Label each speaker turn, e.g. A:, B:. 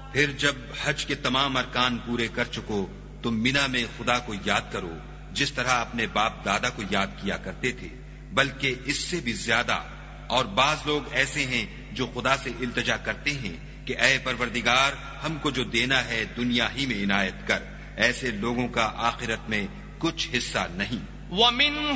A: फिर जब हज के तमाम अरकान पूरे कर चुको तो मिना में खुदा को याद करो जिस तरह अपने बाप दादा को याद किया करते थे, बल्कि इससे भी ज्यादा। और बाज लोग ऐसे हैं जो खुदा से इल्तिजा करते हैं कि ऐ परवरदिगार, हमको जो देना है दुनिया ही में इनायत कर। ऐसे लोगों का आखिरत में कुछ हिस्सा नहीं।